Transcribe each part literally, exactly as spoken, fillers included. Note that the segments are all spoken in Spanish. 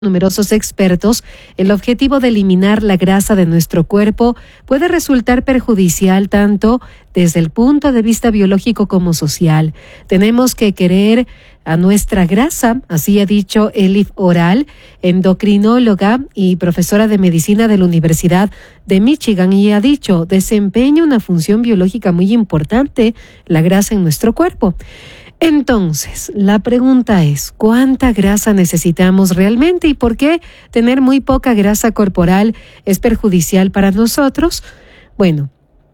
numerosos expertos, el objetivo de eliminar la grasa de nuestro cuerpo puede resultar perjudicial tanto desde el punto de vista biológico como social. Tenemos que querer a nuestra grasa, así ha dicho Elif Oral, endocrinóloga y profesora de medicina de la Universidad de Michigan, y ha dicho, desempeña una función biológica muy importante la grasa en nuestro cuerpo. Entonces, la pregunta es, ¿cuánta grasa necesitamos realmente y por qué tener muy poca grasa corporal es perjudicial para nosotros? Bueno,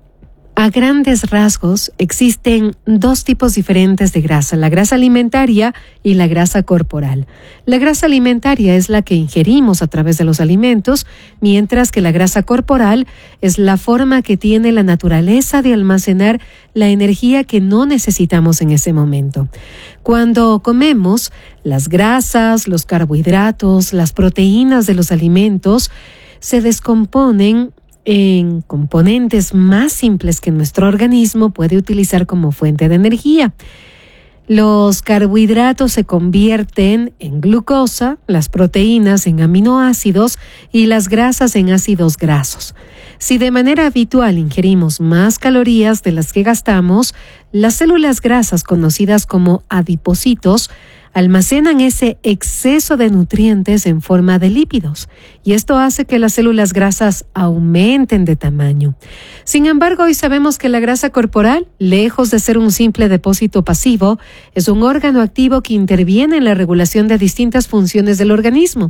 a grandes rasgos existen dos tipos diferentes de grasa, la grasa alimentaria y la grasa corporal. La grasa alimentaria es la que ingerimos a través de los alimentos, mientras que la grasa corporal es la forma que tiene la naturaleza de almacenar la energía que no necesitamos en ese momento. Cuando comemos, las grasas, los carbohidratos, las proteínas de los alimentos se descomponen en componentes más simples que nuestro organismo puede utilizar como fuente de energía. Los carbohidratos se convierten en glucosa, las proteínas en aminoácidos y las grasas en ácidos grasos. Si de manera habitual ingerimos más calorías de las que gastamos, las células grasas conocidas como adipocitos almacenan ese exceso de nutrientes en forma de lípidos, y esto hace que las células grasas aumenten de tamaño. Sin embargo, hoy sabemos que la grasa corporal, lejos de ser un simple depósito pasivo, es un órgano activo que interviene en la regulación de distintas funciones del organismo.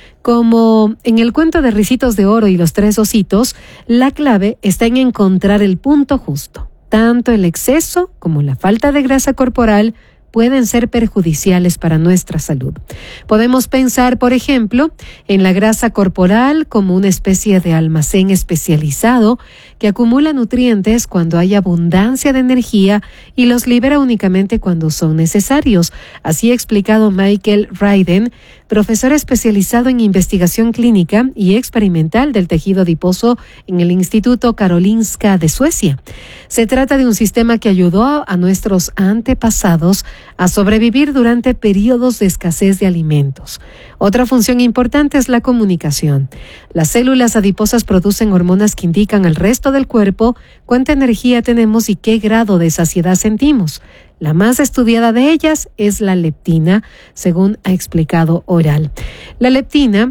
Como en el cuento de Ricitos de Oro y los tres ositos, la clave está en encontrar el punto justo. Tanto el exceso como la falta de grasa corporal pueden ser perjudiciales para nuestra salud. Podemos pensar, por ejemplo, en la grasa corporal como una especie de almacén especializado que acumula nutrientes cuando hay abundancia de energía y los libera únicamente cuando son necesarios. Así ha explicado Michael Ryden, profesor especializado en investigación clínica y experimental del tejido adiposo en el Instituto Karolinska de Suecia. Se trata de un sistema que ayudó a nuestros antepasados a sobrevivir durante periodos de escasez de alimentos. Otra función importante es la comunicación. Las células adiposas producen hormonas que indican al resto del cuerpo cuánta energía tenemos y qué grado de saciedad sentimos. La más estudiada de ellas es la leptina, según ha explicado Oral. La leptina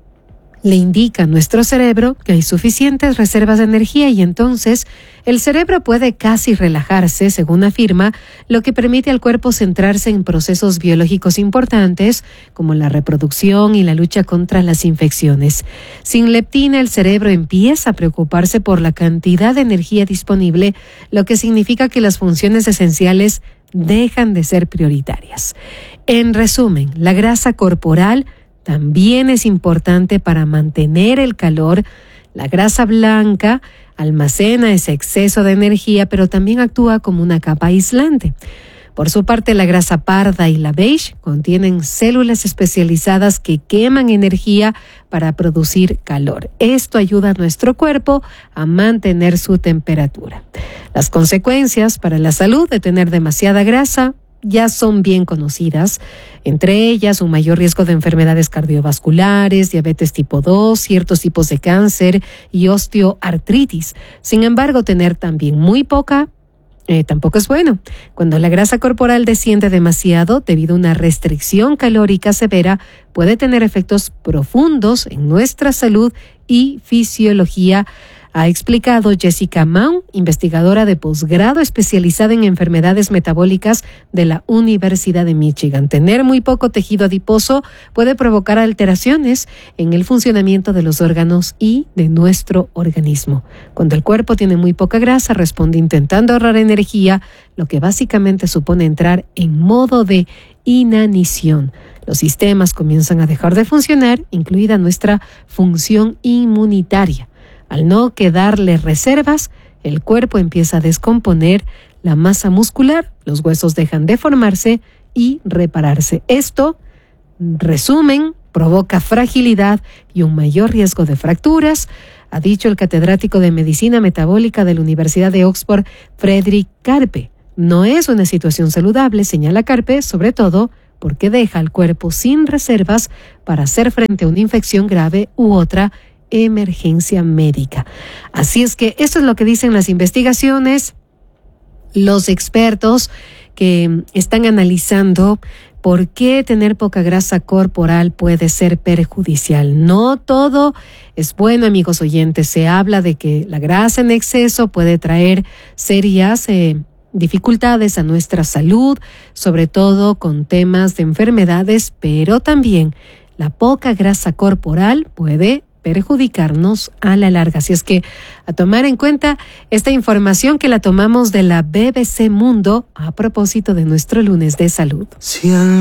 le indica a nuestro cerebro que hay suficientes reservas de energía y entonces el cerebro puede casi relajarse, según afirma, lo que permite al cuerpo centrarse en procesos biológicos importantes como la reproducción y la lucha contra las infecciones. Sin leptina, el cerebro empieza a preocuparse por la cantidad de energía disponible, lo que significa que las funciones esenciales dejan de ser prioritarias. En resumen, la grasa corporal también es importante para mantener el calor. La grasa blanca almacena ese exceso de energía, pero también actúa como una capa aislante. Por su parte, la grasa parda y la beige contienen células especializadas que queman energía para producir calor. Esto ayuda a nuestro cuerpo a mantener su temperatura. Las consecuencias para la salud de tener demasiada grasa ya son bien conocidas, entre ellas un mayor riesgo de enfermedades cardiovasculares, diabetes tipo dos, ciertos tipos de cáncer y osteoartritis. Sin embargo, tener también muy poca eh, tampoco es bueno. Cuando la grasa corporal desciende demasiado debido a una restricción calórica severa, puede tener efectos profundos en nuestra salud y fisiología, ha explicado Jessica Maun, investigadora de posgrado especializada en enfermedades metabólicas de la Universidad de Michigan. Tener muy poco tejido adiposo puede provocar alteraciones en el funcionamiento de los órganos y de nuestro organismo. Cuando el cuerpo tiene muy poca grasa, responde intentando ahorrar energía, lo que básicamente supone entrar en modo de inanición. Los sistemas comienzan a dejar de funcionar, incluida nuestra función inmunitaria. Al no quedarle reservas, el cuerpo empieza a descomponer la masa muscular, los huesos dejan de formarse y repararse. Esto, resumen, provoca fragilidad y un mayor riesgo de fracturas, ha dicho el catedrático de Medicina Metabólica de la Universidad de Oxford, Frederick Karpe. No es una situación saludable, señala Karpe, sobre todo porque deja al cuerpo sin reservas para hacer frente a una infección grave u otra emergencia médica. Así es que esto es lo que dicen las investigaciones, los expertos que están analizando por qué tener poca grasa corporal puede ser perjudicial. No todo es bueno, amigos oyentes. Se habla de que la grasa en exceso puede traer serias eh, dificultades a nuestra salud, sobre todo con temas de enfermedades, pero también la poca grasa corporal puede perjudicarnos a la larga. Así es que a tomar en cuenta esta información que la tomamos de la B B C Mundo a propósito de nuestro lunes de salud.